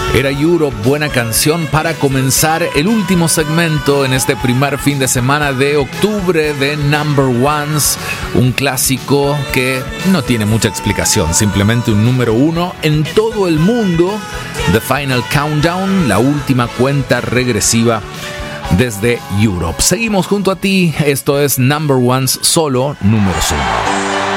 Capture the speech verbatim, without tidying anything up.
Era Europe, buena canción para comenzar el último segmento en este primer fin de semana de octubre de Number Ones, un clásico que no tiene mucha explicación, simplemente un número uno en todo el mundo. The Final Countdown, la última cuenta regresiva desde Europe. Seguimos junto a ti, esto es Number Ones, solo números uno.